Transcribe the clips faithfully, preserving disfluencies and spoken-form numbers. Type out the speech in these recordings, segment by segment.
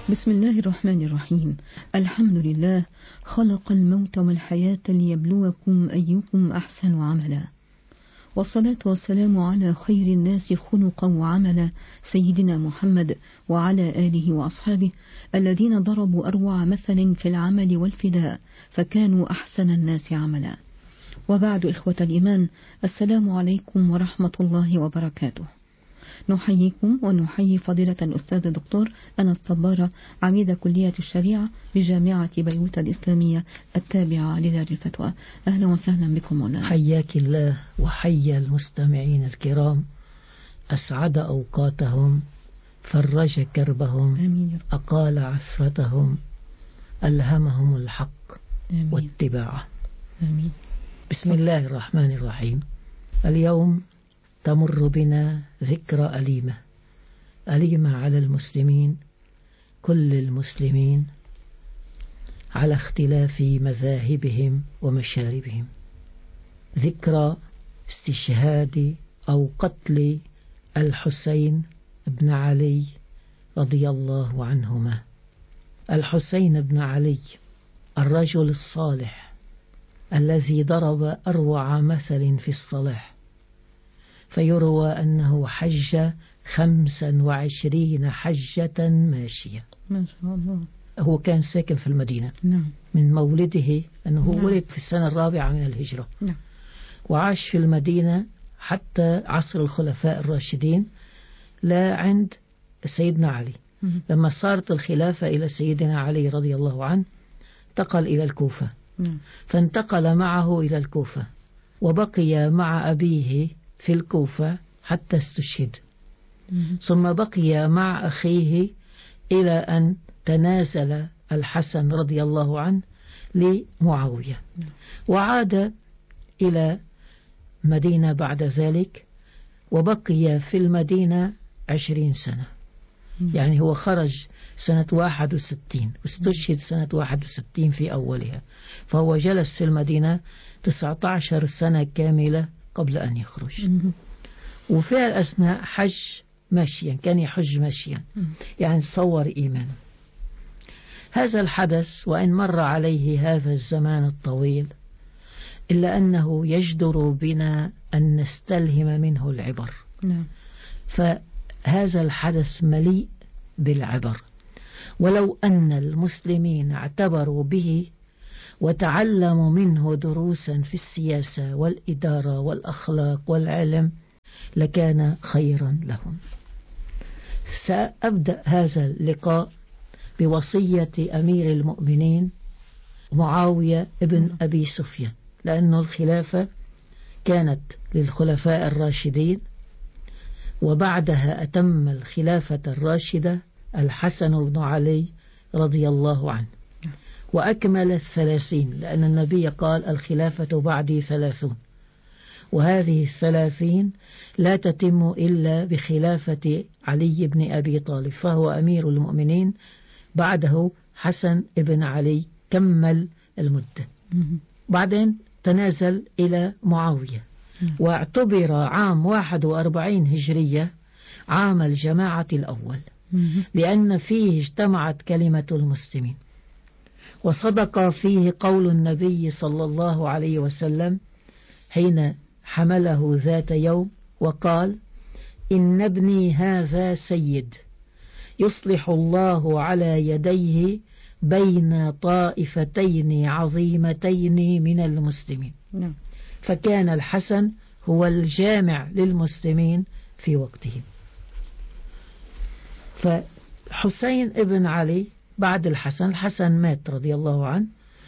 بسم الله الرحمن الرحيم. الحمد لله خلق الموت والحياة ليبلوكم أيكم أحسن عملا، والصلاة والسلام على خير الناس خلقا وعملا سيدنا محمد وعلى آله وأصحابه الذين ضربوا أروع مثل في العمل والفداء فكانوا أحسن الناس عملا. وبعد إخوة الإيمان، السلام عليكم ورحمة الله وبركاته. نحييكم ونحيي فضيلة الأستاذ الدكتور أنس طبارة عميد كلية الشريعة بجامعة بيروت الإسلامية التابعة لدار الفتوى. أهلا وسهلا بكم مولانا. حياك الله وحيا المستمعين الكرام، أسعد أوقاتهم، فرج كربهم، آمين. أقال عثرتهم، ألهمهم الحق آمين. واتباعه. آمين. بسم الله الرحمن الرحيم. اليوم تمر بنا ذكرى أليمة أليمة على المسلمين، كل المسلمين، على اختلاف مذاهبهم ومشاربهم. ذكرى استشهاد أو قتل الحسين بن علي رضي الله عنهما. الحسين بن علي الرجل الصالح الذي ضرب أروع مثل في الصلاح، فيروى أنه حج خمسا وعشرين حجة ماشية. ما شاء الله. هو كان ساكن في المدينة. نعم. من مولده أنه نعم. ولد في السنة الرابعة من الهجرة. نعم. وعاش في المدينة حتى عصر الخلفاء الراشدين، لا عند سيدنا علي. مم. لما صارت الخلافة إلى سيدنا علي رضي الله عنه انتقل إلى الكوفة. نعم. فانتقل معه إلى الكوفة وبقي مع أبيه في الكوفة حتى استشهد. مم. ثم بقي مع أخيه إلى أن تنازل الحسن رضي الله عنه لمعاوية، وعاد إلى مدينة بعد ذلك وبقي في المدينة عشرين سنة. يعني هو خرج سنة واحد وستين واستشهد سنة واحد وستين في أولها، فهو جلس في المدينة تسعة عشر سنة كاملة قبل أن يخرج. وفي الأثناء حج ماشيا، كان يحج ماشيا، يعني تصور إيمانه. هذا الحدث وإن مر عليه هذا الزمان الطويل، إلا أنه يجدر بنا أن نستلهم منه العبر. نعم. فهذا الحدث مليء بالعبر، ولو أن المسلمين اعتبروا به وتعلموا منه دروسا في السياسة والإدارة والأخلاق والعلم لكان خيرا لهم. سأبدأ هذا اللقاء بوصية أمير المؤمنين معاوية ابن أبي سفيان، لأن الخلافة كانت للخلفاء الراشدين، وبعدها أتم الخلافة الراشدة الحسن بن علي رضي الله عنه، وأكمل الثلاثين، لأن النبي قال الخلافة بعدي ثلاثون، وهذه الثلاثين لا تتم إلا بخلافة علي بن أبي طالب، فهو أمير المؤمنين. بعده حسن بن علي كمل المدة. بعدين تنازل إلى معاوية، واعتبر عام واحد وأربعين هجرية عام الجماعة الأول، لأن فيه اجتمعت كلمة المسلمين، وصدق فيه قول النبي صلى الله عليه وسلم حين حمله ذات يوم وقال: إن ابني هذا سيد يصلح الله على يديه بين طائفتين عظيمتين من المسلمين. نعم. فكان الحسن هو الجامع للمسلمين في وقته. فحسين ابن علي بعد الحسن، الحسن مات رضي الله عنه،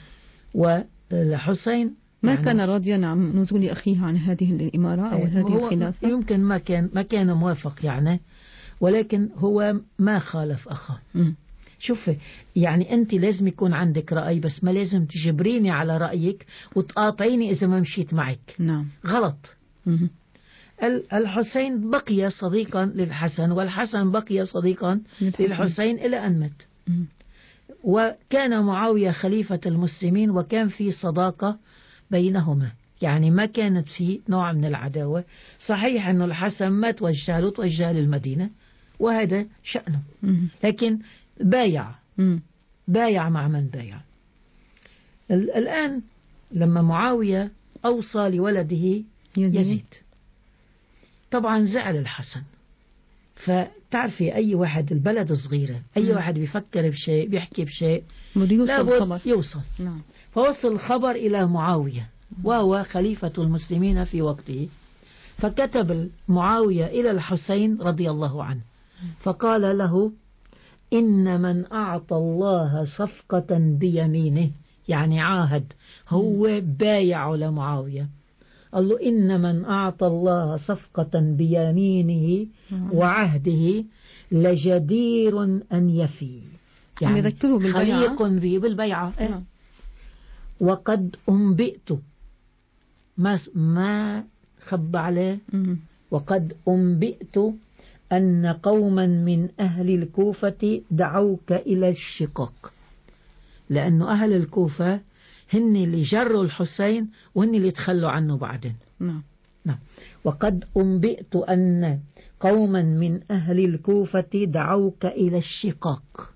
والحسين ما يعني كان راضيا عن نزول أخيه عن هذه الإمارة أو هذه الخلافة. يمكن ما كان ما كان موافق يعني، ولكن هو ما خالف أخاه. شوف، يعني أنت لازم يكون عندك رأي، بس ما لازم تجبريني على رأيك وتقاطعيني إذا ما مشيت معك. نعم. غلط. مم. الحسين بقي صديقا للحسن، والحسن بقي صديقا للحسين إلى أن مات. مم. وكان معاوية خليفة المسلمين، وكان في صداقة بينهما، يعني ما كانت في نوع من العداوة. صحيح أن الحسن ما توجه له، توجه للمدينة، وهذا شأنه، لكن بايع مم. بايع مع من بايع. الآن لما معاوية أوصى لولده يزيد. يزيد طبعا زعل الحسن. فتعرفي أي واحد البلد صغيرة، أي مم. واحد بيفكر بشيء بيحكي بشيء لابد يوصل. نعم. فوصل الخبر إلى معاوية وهو خليفة المسلمين في وقته. فكتب معاوية إلى الحسين رضي الله عنه فقال له: إن من أعطى الله صفقة بيمينه، يعني عاهد، هو بايع لمعاوية، قال له: إن من أعطى الله صفقة بيمينه وعهده لجدير أن يفي، يعني خليق به بالبيعة. نعم. وقد أنبئت، ما ما خب عليه، وقد أنبئت أن قوما من أهل الكوفة دعوك إلى الشقاق، لأن أهل الكوفة هن اللي جروا الحسين وهن اللي تخلوا عنه بعدين. نعم. نعم. وقد أنبئت أن قوما من أهل الكوفة دعوك إلى الشقاق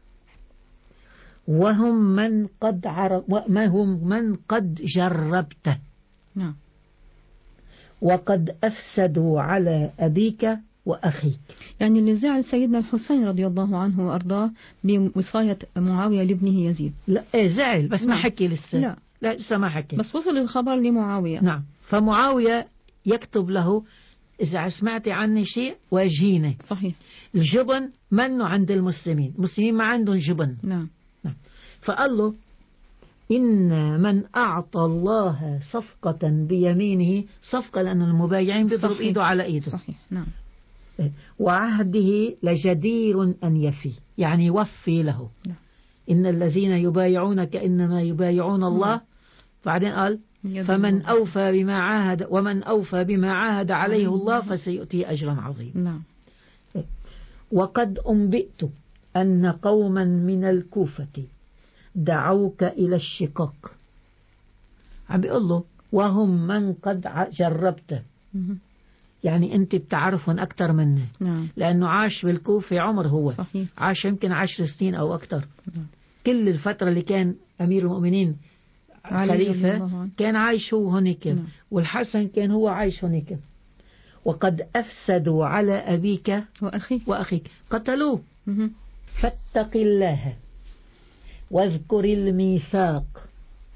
وهم من قد عرف وما هم من قد جربته. نعم. وقد أفسدوا على أبيك وأخيك. يعني اللي زعل سيدنا الحسين رضي الله عنه وأرضاه بوصاية معاوية لابنه يزيد. لا إيه زعل بس نعم. ما حكي لسه. لا لا لسه ما حكي، بس وصل الخبر لمعاوية. نعم. فمعاوية يكتب له: إذا سمعتي عني شيء واجهيني. صحيح. الجبن منه عند المسلمين، المسلمين ما عندهم جبن. نعم. نعم. فقال له: إن من أعطى الله صفقة بيمينه، صفقة لأن المبايعين بيضرب إيده على إيده. صحيح. نعم. وعهده لجدير أن يفي، يعني يوفي له. نعم. إن الذين يبايعونك إنما يبايعون الله. نعم. بعدين قال: فمن أوفى بما عاهد ومن أوفى بما عاهد عليه الله فسيؤتي أجرا عظيما. نعم. وقد أنبئت أن قوما من الكوفة دعوك إلى الشقاق، عم بيقول له وهم من قد جربته، يعني أنت بتعرفهم أكثر مني. نعم. لأنه عاش بالكوفة عمر، هو صحيح. عاش يمكن عشر سنين أو أكثر. نعم. كل الفترة اللي كان أمير المؤمنين خليفة كان عايش هو هناك. نعم. والحسن كان هو عايش هناك. وقد أفسدوا على أبيك وأخيك, وأخيك. قتلوه. مه. فاتق الله واذكر الميثاق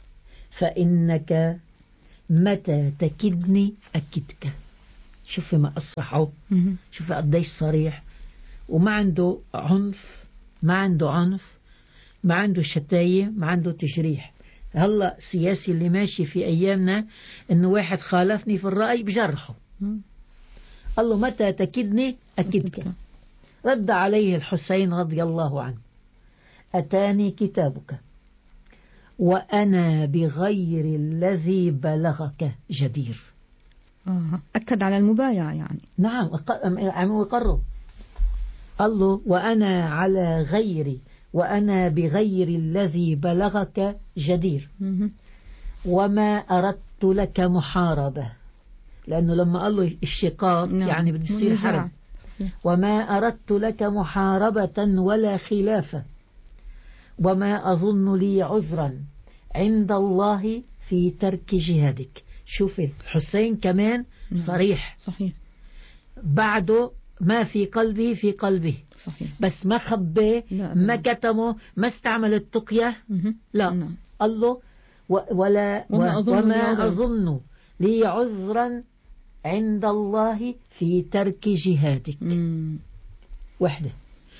فإنك متى تكدني أكدك. شوفي ما أصحه، شوفي قديش صريح، وما عنده عنف، ما عنده عنف، ما عنده شتايم، ما عنده تجريح. هلا السياسي اللي ماشي في أيامنا إنه واحد خالفني في الرأي بجرحه. قال له: متى تكدني أكدك. رد عليه الحسين رضي الله عنه: أتاني كتابك وأنا بغير الذي بلغك جدير. آه. أكد على المبايع يعني. نعم. عم يقرر. قال له: وأنا على غيري وأنا بغير الذي بلغك جدير. مه. وما أردت لك محاربة، لأنه لما قال له الشقاق نعم. يعني بده يصير حرب. وما أردت لك محاربة ولا خلافة، وما أظن لي عذرا عند الله في ترك جهادك. شوف الحسين كمان صريح. صحيح. بعده ما في قلبه في قلبه. صحيح. بس ما خبه، ما كتمه، ما استعمل التقية. لا. نعم. قال له: ولا وما أظن, وما أظن لي عذرا عند الله في ترك جهادك. مم. وحده.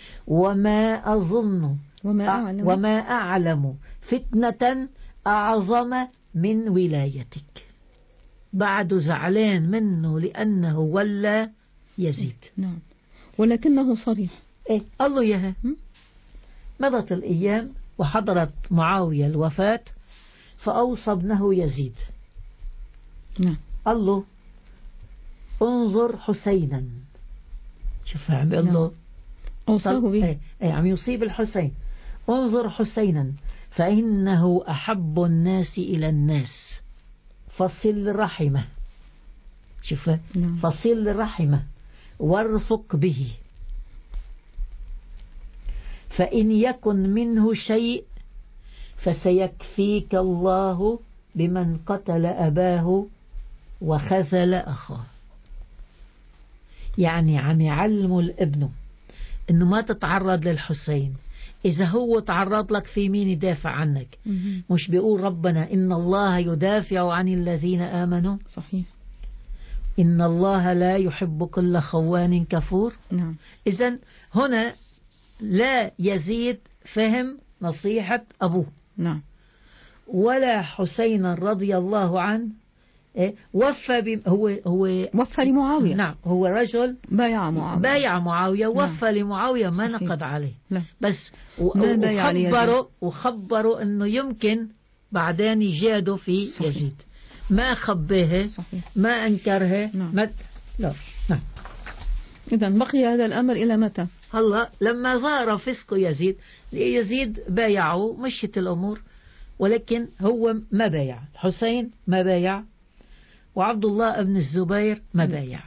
وما أظن وما أعلم, وما أعلم فتنة أعظم من ولايتك. بعد زعلان منه لأنه ولا يزيد. نعم. ولكنه صريح. إيه قال له إياها. مضت الأيام وحضرت معاوية الوفاة، فأوصى ابنه يزيد. نعم. قال له: انظر حسينا. شوف عم بيقول له أوصاه به. ايه ايه عم يصيب الحسين: انظر حسينا فإنه أحب الناس إلى الناس فصل رحمه. شوف. نعم. فصل رحمه وارفق به فإن يكن منه شيء فسيكفيك الله بمن قتل أباه وخذل أخاه. يعني عم يعلموا الابن إنه ما تتعرض للحسين، إذا هو تعرض لك في مين يدافع عنك؟ مش بيقول ربنا إن الله يدافع عن الذين آمنوا؟ صحيح. إن الله لا يحب كل خوان كفور. نعم. إذن هنا لا يزيد فهم نصيحة أبوه. نعم. ولا حسين رضي الله عنه وفى ب... هو هو وفى لمعاوية. نعم، هو رجل بايع معاوية بايع معاوية وفى نعم. لمعاوية، ما صحيح. نقض عليه. لا. بس و... وخبروا وخبروا انه يمكن بعدين يجادوا في صحيح. يزيد ما خبيه صحيح. ما انكرها نعم. ما لا نعم. إذا بقي هذا الأمر إلى متى؟ هلا لما ظهر فسق يزيد، يزيد بايعه مشيت الأمور، ولكن هو ما بايع. حسين ما بايع، وعبد الله بن الزبير ما بايع.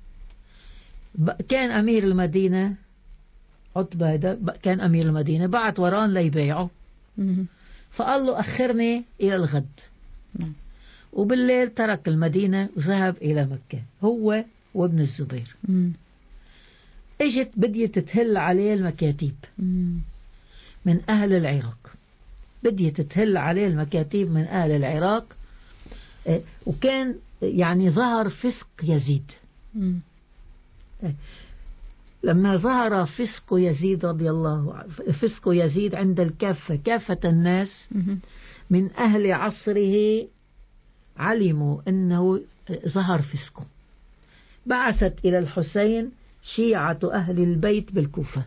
كان أمير المدينة عتبة هذا كان أمير المدينة، بعت وران ليبايعه، فقال له أخرني إلى الغد. وبالليل ترك المدينة وذهب إلى مكة هو وابن الزبير. اجت بديت تهل عليه المكاتيب من أهل العراق، بديت تهل عليه المكاتيب من أهل العراق، وكان يعني ظهر فسق يزيد. لما ظهر فسق يزيد رضي الله عنه، فسق يزيد عند الكافة، كافة الناس من أهل عصره علموا أنه ظهر فسقه، بعثت إلى الحسين شيعة أهل البيت بالكوفة،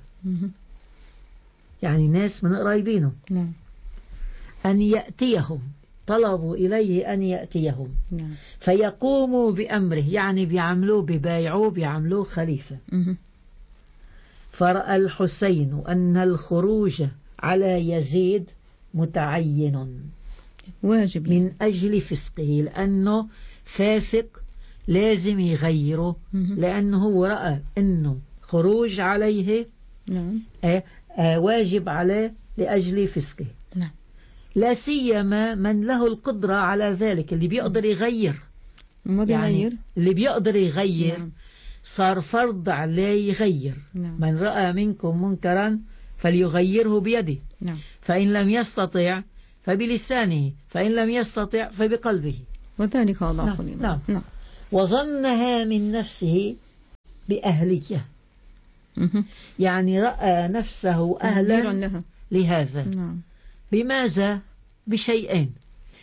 يعني ناس من قرايبينه، أن يأتيهم، طلبوا إليه أن يأتيهم فيقوموا بأمره، يعني بيعملوه ببايعوه بيعملوه خليفة. فرأى الحسين أن الخروج على يزيد متعين واجب من أجل فسقه، لأنه فاسق لازم يغيره، لأنه هو رأى أنه خروج عليه نعم. آه آه واجب عليه لأجل فسقه. نعم. لا سيما من له القدرة على ذلك، اللي بيقدر يغير، ما بيغير يعني اللي بيقدر يغير. نعم. صار فرض عليه يغير. نعم. من رأى منكم منكرا فليغيره بيده. نعم. فإن لم يستطع فبلسانه، فإن لم يستطع فبقلبه، وذلك أضعف نعم. الإيمان. نعم. نعم. وظنها من نفسه بأهلية، يعني رأى نفسه أهلا لها. لهذا. نعم. بماذا؟ بشيئين،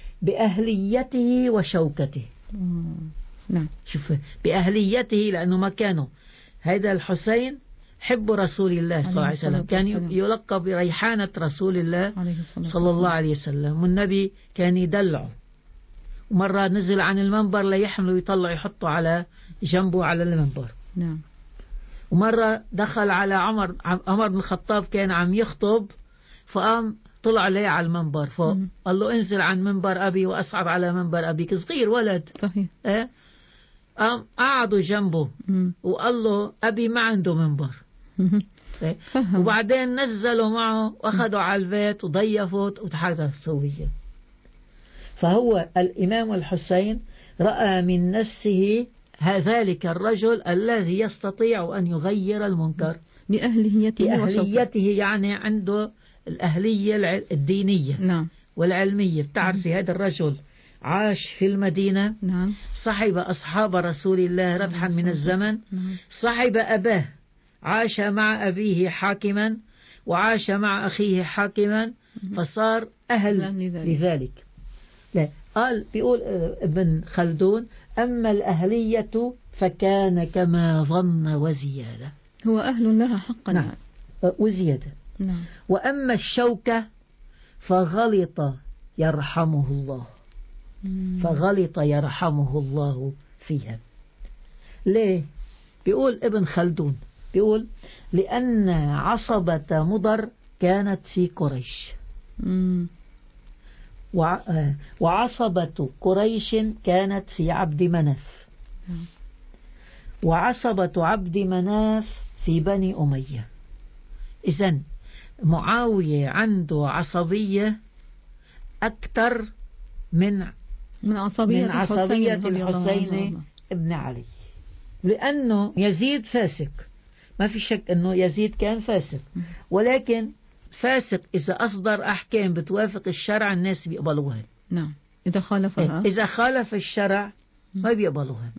بأهليته وشوكته. نعم. شوف، بأهليته لأنه مكانه، هذا الحسين حب رسول الله صلى الله عليه وسلم، كان يلقب بريحانة رسول الله صلى الله عليه وسلم، والنبي كان يدلعه، ومرة نزل عن المنبر ليحمله ويطلع يحطه على جنبه على المنبر. نعم. ومرة دخل على عمر عمر بن الخطاب كان عم يخطب، فقام طلع ليه على المنبر فوق، قال له انزل عن منبر أبي وأصعد على منبر أبيك، صغير ولد. صحيح. اه قام قعدوا جنبه وقال له أبي ما عنده منبر. اه؟ وبعدين نزلوا معه وأخذوا على البيت وضيفوا وتحدث سويا. فهو الإمام الحسين رأى من نفسه ذلك الرجل الذي يستطيع أن يغير المنكر بأهليته, بأهليته يعني عنده الأهلية الدينية. نعم. والعلمية. بتعرفي هذا الرجل عاش في المدينة. نعم. صحب أصحاب رسول الله ربحا من الزمن. نعم. صحب أباه، عاش مع أبيه حاكما وعاش مع أخيه حاكما، فصار أهل لذلك, لذلك. لا قال بيقول ابن خلدون أما الأهلية فكان كما ظن وزيادة، هو أهل لها حقا. نعم. وزيادة. نعم. وأما الشوكة فغلط يرحمه الله، فغلط يرحمه الله فيها. ليه؟ بيقول ابن خلدون بيقول لأن عصبة مضر كانت في قريش، وعصبة قريش كانت في عبد مناف، وعصبة عبد مناف في بني أمية. إذن معاوية عنده عصبية أكثر من من عصبية من عصبية الحسين, الحسين ابن علي، لأنه يزيد فاسق، ما في شك أنه يزيد كان فاسق، ولكن فاسق إذا أصدر أحكام بتوافق الشرع الناس بيقبلوها. نعم. إذا خالفها، إذا خالف الشرع ما بيقبلوها.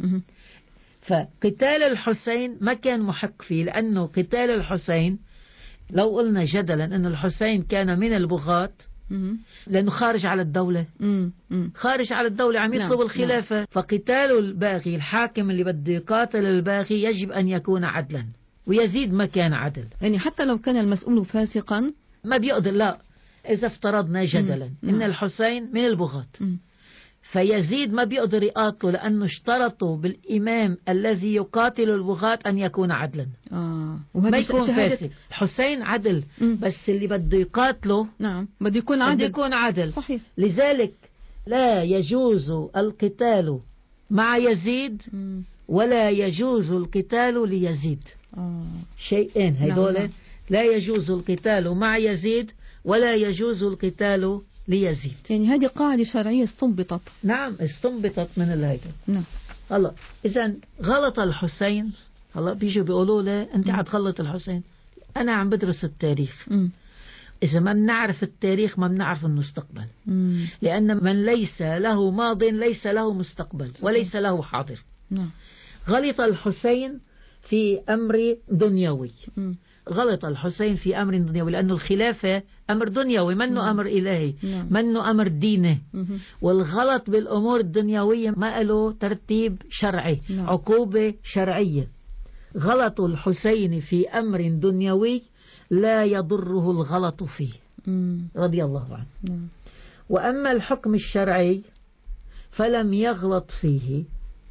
فقتال الحسين ما كان محق فيه، لأنه قتال الحسين لو قلنا جدلا أن الحسين كان من البغاة، لأنه خارج على الدولة، خارج على الدولة عم يطلب الخلافة. فقتال الباغي، الحاكم اللي بده يقاتل الباغي، يجب أن يكون عدلا، ويزيد ما كان عدل. يعني حتى لو كان المسؤول فاسقا ما بيقدر. لا، إذا افترضنا جدلا إن الحسين من البغاة، فيزيد ما بيقدر يقاتله، لأنه اشترطوا بالإمام الذي يقاتل البغاة أن يكون عدلا. آه. ما يكون فاسد. الحسين عدل، مم. بس اللي بده يقاتله نعم بده يكون عدل. بده يكون عدل. صحيح. لذلك لا يجوز القتال مع يزيد، مم. ولا يجوز القتال ليزيد. آه. شيئين هذول. نعم. لا يجوز القتال مع يزيد، ولا يجوز القتال ليزيد. يعني هذه قاعدة شرعية استنبطت. نعم استنبطت من الهيدا. نعم. هلا إذا غلط الحسين، هلا بيجوا بيقولوا له أنت عتغلط الحسين. أنا عم بدرس التاريخ. م. إذا ما بنعرف التاريخ ما بنعرف المستقبل. م. لأن من ليس له ماض ليس له مستقبل، وليس له حاضر. نعم. غلط الحسين في أمر دنيوي. م. غلط الحسين في أمر دنيوي، لأنه الخلافة أمر دنيوي، منه أمر إلهي، منه أمر ديني. والغلط بالأمور الدنيوية ما له ترتيب شرعي، عقوبة شرعية. غلط الحسين في أمر دنيوي لا يضره الغلط فيه، رضي الله عنه. وأما الحكم الشرعي فلم يغلط فيه،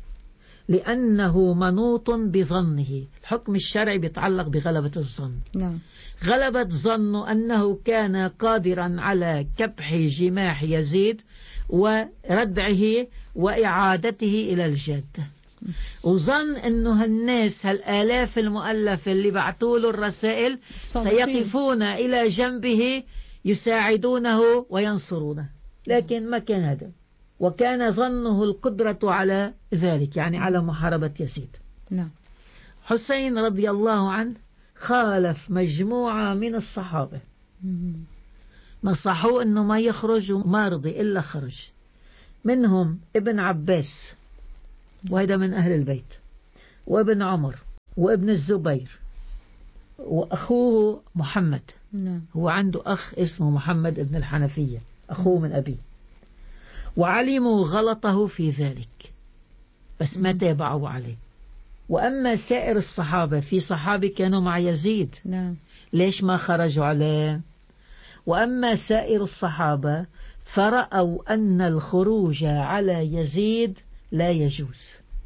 لأنه منوط بظنه. الحكم الشرعي بيتعلق بغلبة الظن. نعم. غلبة ظنه أنه كان قادرا على كبح جماح يزيد وردعه وإعادته إلى الجادة، وظن أنه الناس هالآلاف المؤلفة اللي بعثوا له الرسائل سيقفون إلى جنبه يساعدونه وينصرونه، لكن ما كان هذا. وكان ظنه القدرة على ذلك، يعني على محاربة يزيد. نعم. حسين رضي الله عنه خالف مجموعة من الصحابة، نصحوه أنه ما يخرج وما رضي إلا خرج. منهم ابن عباس، وهذا من أهل البيت، وابن عمر، وابن الزبير، وأخوه محمد. نعم. هو عنده أخ اسمه محمد ابن الحنفية، أخوه من أبيه. وعلموا غلطه في ذلك بس ما تابعوا عليه. وأما سائر الصحابة، في صحابة كانوا مع يزيد، نعم. ليش ما خرجوا عليه؟ وأما سائر الصحابة فرأوا أن الخروج على يزيد لا يجوز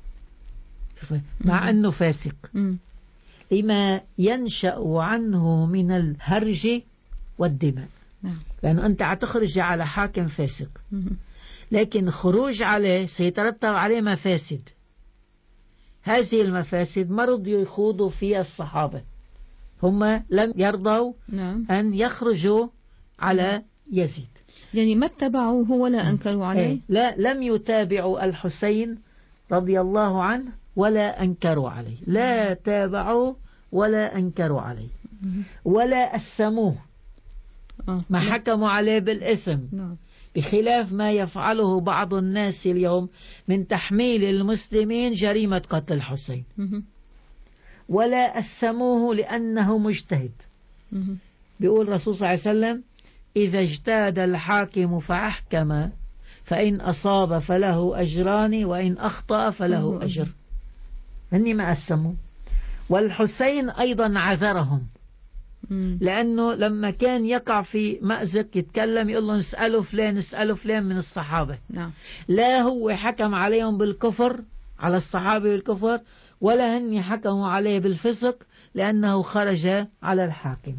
مع أنه فاسق، لما ينشأ عنه من الهرج والدماء. نعم. لأنه أنت عتخرج على حاكم فاسق، لكن خروج عليه سيترتب عليه مفاسد. هذه المفاسد ما رضيوا يخوضوا فيها الصحابة، هم لم يرضوا نعم. أن يخرجوا على يزيد، يعني ما اتبعوه ولا أنكروا عليه. ايه. لا، لم يتابعوا الحسين رضي الله عنه ولا أنكروا عليه، لا تابعوا ولا أنكروا عليه، ولا أثموه، ما حكموا عليه بالإثم، بخلاف ما يفعله بعض الناس اليوم من تحميل المسلمين جريمة قتل الحسين. ولا أثموه لأنه مجتهد. بيقول الرسول صلى الله عليه وسلم: إذا اجتهد الحاكم فأحكم فإن أصاب فله أجران وإن أخطأ فله أجر. هني ما أثموا. والحسين أيضا عذرهم، لأنه لما كان يقع في مأزق يتكلم يقول له نسأله فلان نسأله فلان من الصحابة. نعم. لا هو حكم عليهم بالكفر، على الصحابة بالكفر، ولا هني حكموا عليه بالفسق لأنه خرج على الحاكم.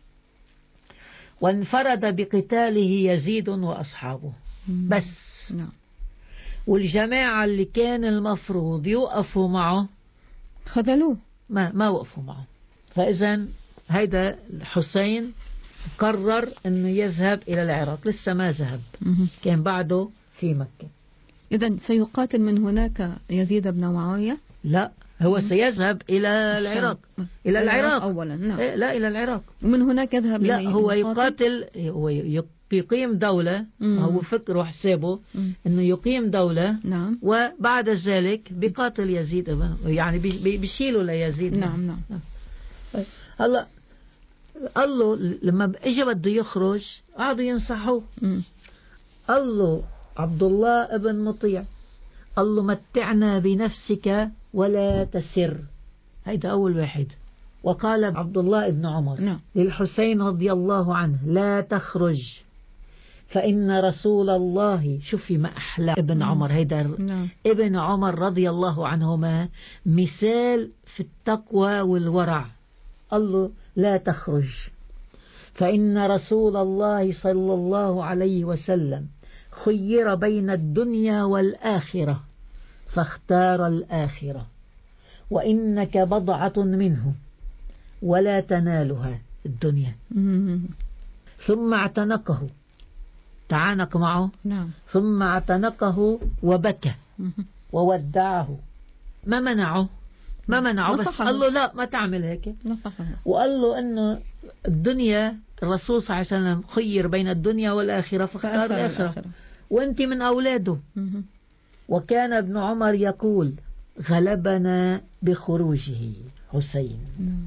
وانفرد بقتاله يزيد وأصحابه بس. نعم. والجماعة اللي كان المفروض يوقفوا معه خذلوه، ما ما وقفوا معه. فإذا هيدا الحسين قرر أنه يذهب إلى العراق، لسه ما ذهب، كان بعده في مكة. إذن سيقاتل من هناك يزيد بن معاوية؟ لا، هو سيذهب إلى العراق، إلى العراق أولا. نعم. لا، إلى العراق، ومن هناك يذهب لا إلى هو يقاتل، هو يقيم دولة. مم. هو فكره وحسابه أنه يقيم دولة. نعم. وبعد ذلك بيقاتل يزيد، يعني بيشيله ليزيد. نعم نعم. هلا قال له لما اجى بده يخرج قعدوا ينصحوه. قال له عبد الله ابن مطيع، قال له متعنا بنفسك ولا تسر، هيدا أول واحد. وقال عبد الله ابن عمر نعم. للحسين رضي الله عنه لا تخرج فإن رسول الله، شوفي ما أحلى ابن نعم. عمر، هيدا نعم. ابن عمر رضي الله عنهما مثال في التقوى والورع. قال له لا تخرج فإن رسول الله صلى الله عليه وسلم خير بين الدنيا والآخرة فاختار الآخرة، وإنك بضعة منه ولا تنالها الدنيا. ثم اعتنقه، تعانق معه. نعم. ثم اعتنقه وبكى وودعه، ما منعه ما منعه بس قال له لا ما تعمل هيك. نصحه. وقال له انه الدنيا، الرسول صلى الله عليه وسلم خير بين الدنيا والآخرة فاختار الآخرة، الآخرة. وانت من أولاده. وكان ابن عمر يقول غلبنا بخروجه حسين،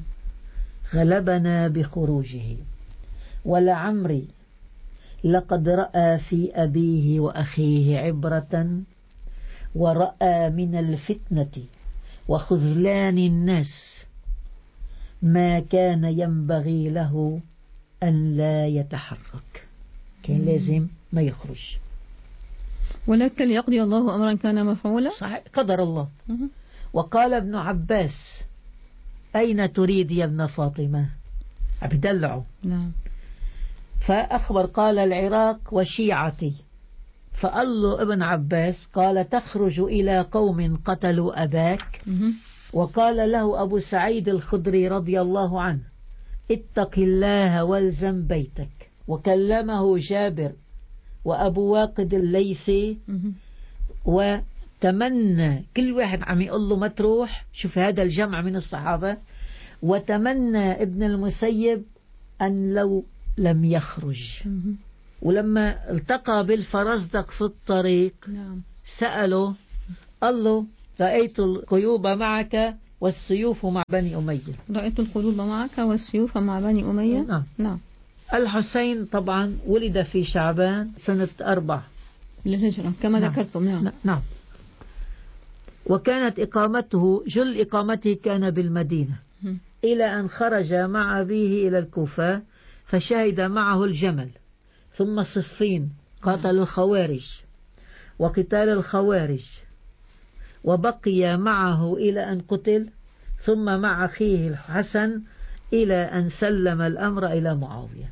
غلبنا بخروجه، ولعمري لقد رأى في أبيه وأخيه عبرة، ورأى من الفتنة وخذلان الناس ما كان ينبغي له أن لا يتحرك، كان لازم ما يخرج. ولكن ليقضي الله أمرا كان مفعولا. صحيح، قدر الله. وقال ابن عباس أين تريد يا ابن فاطمة؟ بدلعه. نعم. فأخبر قال العراق وشيعتي. فقال له ابن عباس قال تخرج إلى قوم قتلوا أباك. وقال له أبو سعيد الخدري رضي الله عنه اتق الله والزم بيتك. وكلمه جابر وأبو واقد الليثي، وتمنى كل واحد عم يقول له ما تروح. شوف هذا الجمع من الصحابة. وتمنى ابن المسيب أن لو لم يخرج. ولما التقى بالفرزدق في الطريق سأله، قال له رأيت القيوب معك والسيوف مع بني أمية. رأيت القلوب معك والسيوف مع بني أمية. نعم. نعم. الحسين طبعا ولد في شعبان سنة أربع للهجرة كما نعم. ذكرتم. نعم. نعم. وكانت إقامته، جل إقامته كان بالمدينة م. إلى أن خرج مع أبيه إلى الكوفة فشهد معه الجمل، ثم صفين قاتل الخوارج وقتال الخوارج، وبقي معه إلى أن قتل، ثم مع أخيه الحسن إلى أن سلم الأمر إلى معاوية.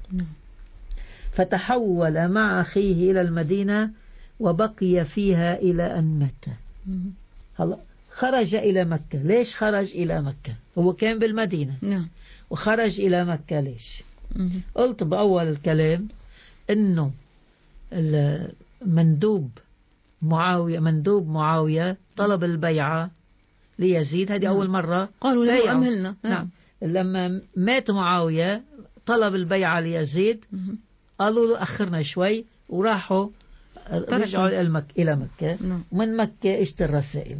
فتحول مع أخيه إلى المدينة وبقي فيها إلى أن مات. هلا خرج إلى مكة. ليش خرج إلى مكة؟ هو كان بالمدينة نعم. وخرج إلى مكة ليش؟ قلت بأول الكلام إنه المندوب معاوية مندوب معاوية طلب البيعة ليزيد، هذه أول مرة قالوا له أمهلنا. نعم. لما مات معاوية طلب البيعة ليزيد، قالوا له أخرنا شوي، وراحوا رجعوا إلى مكة. ومن مكة اجت الرسائل.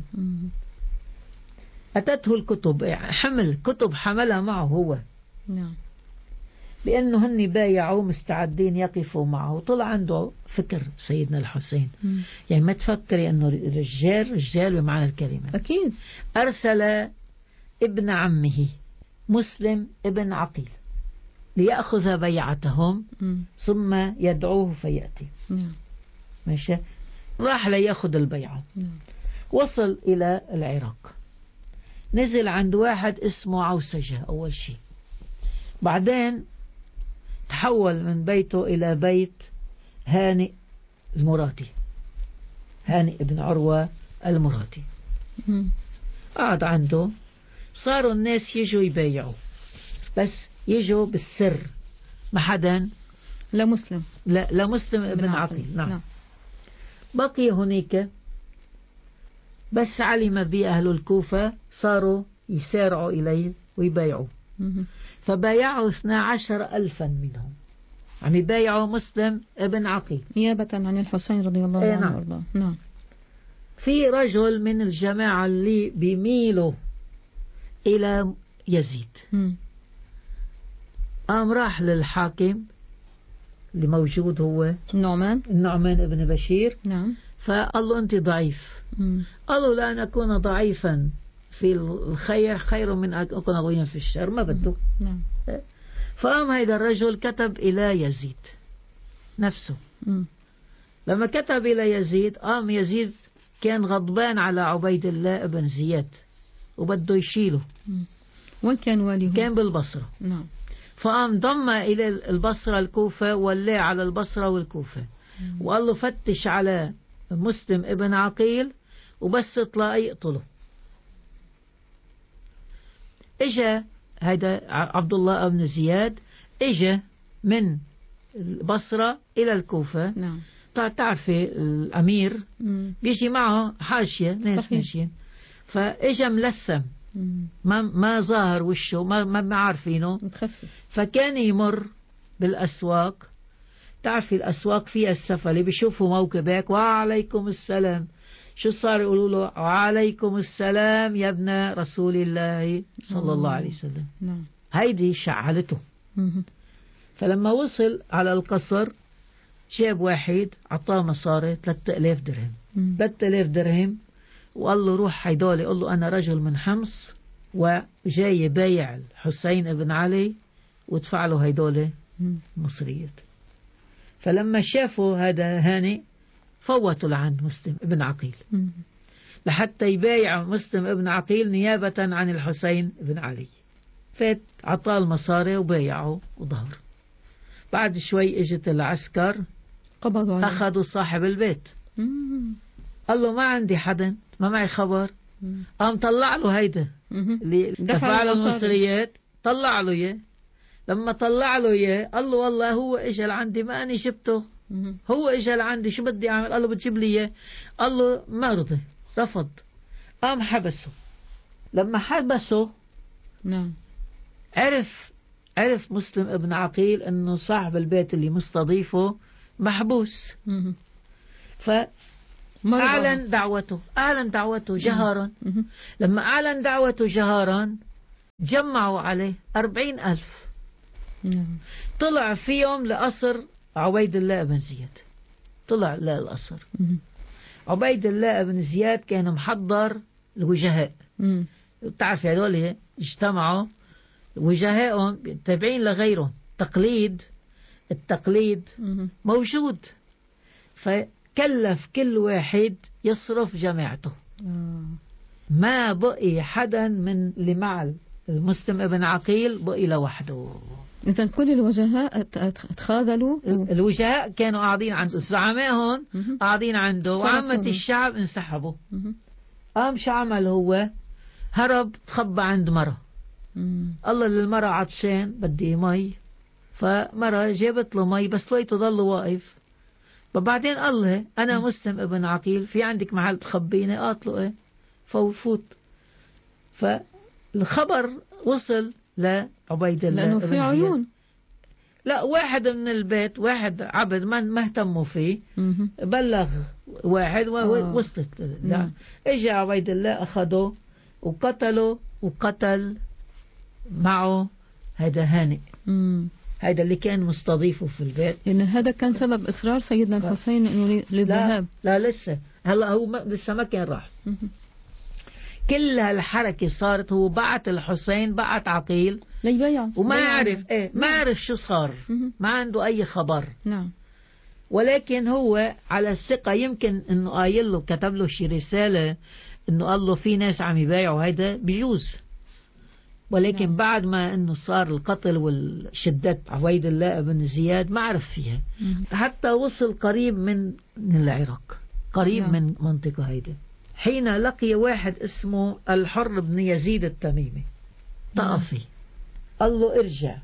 أتته الكتب، حمل كتب حملها معه هو. نعم. بأنه هن بايعوا مستعدين يقفوا معه. طلع عنده فكر سيدنا الحسين. مم. يعني ما تفكري أنه رجال رجال بمعنى الكلمة. أكيد. أرسل ابن عمه مسلم ابن عقيل ليأخذ بيعتهم. مم. ثم يدعوه فيأتي. مم. ماشي. راح ليأخذ البيعة. مم. وصل إلى العراق، نزل عند واحد اسمه عوسجة أول شيء، بعدين تحول من بيته إلى بيت هانئ المراتي، هانئ ابن عروة المراتي. قعد عنده، صاروا الناس يجوا يبايعوا، بس يجوا بالسر، ما حدا لا مسلم لا, لا مسلم ابن عقيل. نعم. نعم. بقي هناك، بس علم به أهل الكوفة صاروا يسارعوا إليه ويبايعوا، فبايعوا اثنا عشر ألفا منهم، عم يبايعوا مسلم ابن عقيل نيابة عن الحسين رضي الله ايه عنه. نعم. وارضاه. نعم. في رجل من الجماعة اللي بيميلوا إلى يزيد قام راح للحاكم اللي موجود هو النعمان النعمان ابن بشير. نعم. فقال له أنت ضعيف. مم. قال له لا، أن أكون ضعيفا في الخير خير من أن أكون قويا في الشر، ما بده. نعم. فقام هيدا الرجل كتب إلى يزيد نفسه. مم. لما كتب إلى يزيد قام يزيد كان غضبان على عبيد الله ابن زياد وبده يشيله. مم. وين كان واليه؟ كان بالبصرة. نعم. فقام ضم إلى البصرة الكوفة، ولاه على البصرة والكوفة. مم. وقال له فتش على مسلم ابن عقيل وبس تلاقي يقتله. اجا هيدا عبد الله بن زياد اجا من البصرة إلى الكوفة. نعم. تعرفي الأمير مم. بيجي معه حاشية ناس ماشيين، فاجا ملثم ما ما ظاهر وشه، ما ما عارفينه متخفف. فكان يمر بالأسواق، تعرفي الأسواق فيها السفلة، بيشوفوا موكبك وعليكم السلام، شو صار يقولوا له وعليكم السلام يا ابن رسول الله صلى الله عليه وسلم. نعم. هيدي شعلته. فلما وصل على القصر جاب واحد عطاه مصاري ثلاثة آلاف درهم. ثلاثة آلاف درهم وقال له روح هيدولي، قال له أنا رجل من حمص وجاي بايع الحسين ابن علي وادفع له هيدولي مصريات. فلما شافوا هذا هاني فوتوا لعند مسلم ابن عقيل لحتى يبايع مسلم ابن عقيل نيابة عن الحسين ابن علي. فات عطاه المصاري وبايعه وظهر. بعد شوي اجت العسكر قبضوا أخذوا صاحب البيت. مم. قال له ما عندي حدا، ما معي خبر. قام طلع له هيدا اللي دفع له المصريات، طلع له اياه. لما طلع له اياه قال له والله هو اجى لعندي ما اني جبته، هو اجى لعندي شو بدي اعمل؟ قال له بتجيب لي اياه. قال له ما رضي، رفض. قام حبسه. لما حبسه نعم عرف عرف مسلم ابن عقيل انه صاحب البيت اللي مستضيفه محبوس. فأعلن دعوته أعلن دعوته جهارا. لما أعلن دعوته جهارا جمعوا عليه أربعين ألف. طلع فيهم لقصر عبيد الله بن زياد. طلع للقصر. عبيد الله بن زياد كان محضر الوجهاء. بتعرف هذول اجتمعوا وجهائهم تابعين لغيرهم. تقليد التقليد موجود، فكلف كل واحد يصرف جماعته. ما بقي حدا من اللي مع المسلم ابن عقيل، بقي لوحده. إذن كل الوجهاء تخاذلوا. الوجهاء كانوا قاعدين عنده، الزعماء هون قاعدين عنده، وعامة الشعب انسحبوا. قام شو عمل هو؟ هرب تخبى عند مرة. الله للمرة عطشان بدي مي، فمرة جابت له مي بس لقيته ضل واقف. فبعدين قال له أنا مسلم ابن عقيل، في عندك محل تخبيني؟ قالت له إيه. فوفوت. فالخبر وصل لعبيد الله لأنه في عيون. لا، واحد من البيت، واحد عبد ما اهتموا فيه، بلغ واحد ووصلت. لا، اجى عبيد الله أخذه وقتله، وقتل معه هذا هانئ. مم. هذا اللي كان مستضيفه في البيت. إن هذا كان سبب إصرار سيدنا الحسين إنه للذهاب. لا, لا لسه، هلا هو ما لسه ما كان راح. كل هالحركة صارت، هو بعت الحسين، بعت عقيل ليبيع وما يعرف ايه، ما عرف شو صار. ما عنده أي خبر. نعم. ولكن هو على الثقة، يمكن إنه قايل له، كتب له شي رسالة إنه قال له في ناس عم يبايعوا، هيدا بيجوز. ولكن نعم. بعد ما انه صار القتل والشدة عبيد الله بن زياد ما عرف فيها. مم. حتى وصل قريب من من العراق، قريب نعم. من منطقة هيدا، حين لقي واحد اسمه الحر بن يزيد التميمي طائفي. قال له ارجع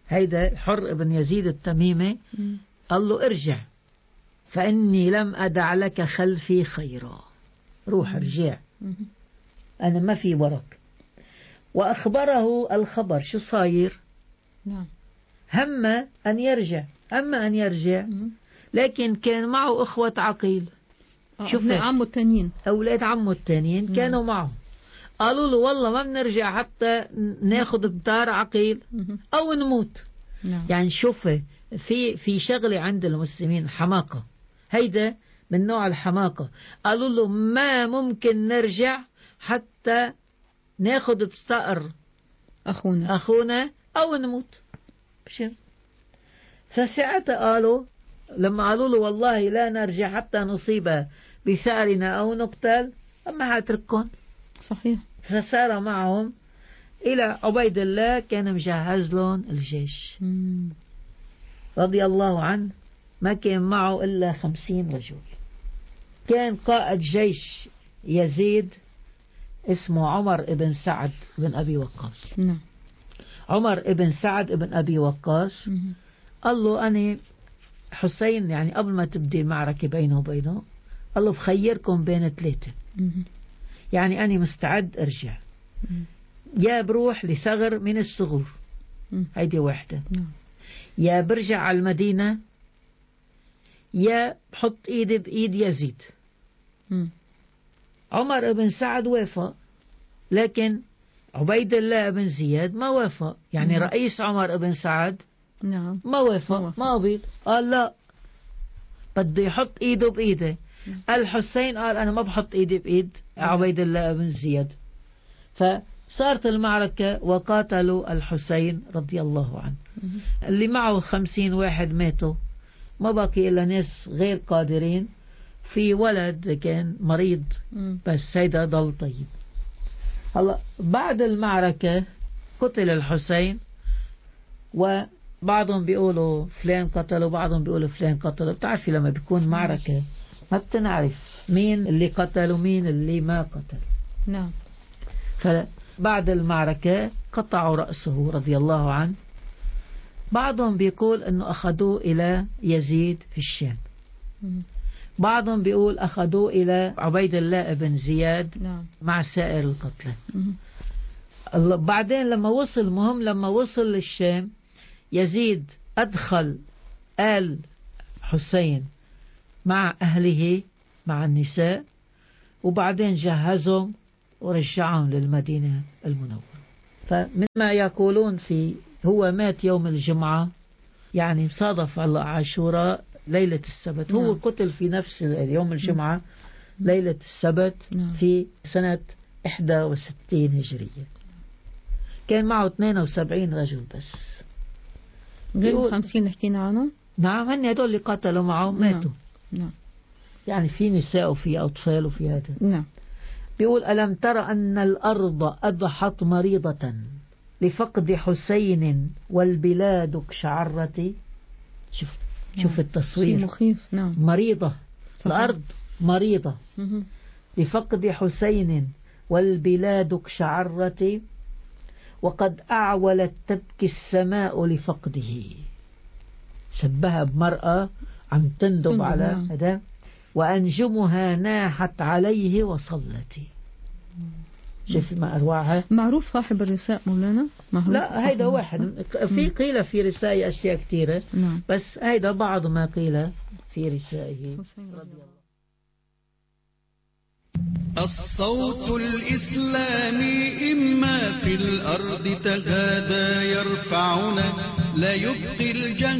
هيدا حر بن يزيد التميمي قال له ارجع فإني لم أدع لك خلفي خيرا، روح ارجع أنا ما في ورك. وأخبره الخبر شو صاير. نعم. هم أن يرجع هم أن يرجع لكن كان معه أخوة عقيل. شوف عمه التانيين، أولاد عمه التانيين كانوا معه، قالوا له والله ما بنرجع حتى ناخذ بتار عقيل أو نموت. نعم. يعني شوف في في شغلة عند المسلمين حماقة، هيدا من نوع الحماقة. قالوا له ما ممكن نرجع حتى ناخذ بستار أخونا أخونا أو نموت. بشر. فساعتها قالوا لما قالوا له والله لا نرجع حتى نصيب بثارنا أو نقتل، أما هاترككم. صحيح. فسار معهم إلى عبيد الله، كان مجهز لهم الجيش مم. رضي الله عنه. ما كان معه إلا خمسين رجل. كان قائد جيش يزيد اسمه عمر ابن سعد بن أبي وقاص. نعم. عمر ابن سعد بن أبي وقاص قال له أنا حسين، يعني قبل ما تبدي المعركة بينه وبينه، قال له بخيركم بين ثلاثة، يعني أنا مستعد أرجع، يا بروح لثغر من الثغور، هيدي واحدة، يا برجع على المدينة، يا بحط إيدي بإيد يزيد. عمر ابن سعد وافق، لكن عبيد الله بن زياد ما وافق، يعني رئيس عمر ابن سعد نعم ما وافق، ما قبل، قال لا بده يحط ايده بايده. الحسين قال انا ما بحط ايدي بايد عبيد الله بن زياد. فصارت المعركة وقاتلوا الحسين رضي الله عنه. اللي معه خمسين واحد ماتوا، ما بقي الا ناس غير قادرين. في ولد كان مريض بس هيدا ضل طيب. هلا بعد المعركة قتل الحسين، وبعضهم بيقولوا فلان قتل وبعضهم بيقولوا فلان قتل. بتعرفي لما بيكون معركة ما بتنعرف مين اللي قتل ومين اللي ما قتل. نعم. فبعد المعركة قطعوا رأسه رضي الله عنه. بعضهم بيقول انه اخذوه الى يزيد في الشام، بعضهم بيقول أخذوه إلى عبيد الله بن زياد نعم. مع سائر القتلى. بعدين لما وصل مهم لما وصل للشام، يزيد أدخل آل حسين مع أهله مع النساء، وبعدين جهزهم ورجعهم للمدينة المنورة. فمما يقولون في هو مات يوم الجمعة، يعني صادف على عاشوراء ليلة السبت. هو نعم. قتل في نفس يوم الجمعة ليلة السبت نعم. في سنة واحد وستين هجرية. كان معه اثنين وسبعين رجل بس، غير خمسين اللي حكينا عنه. نعم هن هدول اللي قتلوا معه ماتوا. نعم. نعم. يعني في نساء وفي أطفال وفي هذا. نعم. بيقول ألم ترى أن الأرض أضحت مريضة لفقد حسين والبلاد اقشعرت. شوف شوف التصوير مخيف. نعم. مريضة صحيح. الأرض مريضة مه. بفقد حسين والبلاد اقشعرت، وقد أعولت تبكي السماء لفقده. شبهها بمرأة عم تندب على هذا. وأنجمها ناحت عليه وصلت. شوف ما أروعها. معروف صاحب الرساء مولانا؟ لا هيدا واحد في قيل في رسائه أشياء كثيرة. نعم. بس هيدا بعض ما قيل في رسائه. الصوت الإسلامي إما في الأرض تغادى يرفعنا، لا يبقي الجهل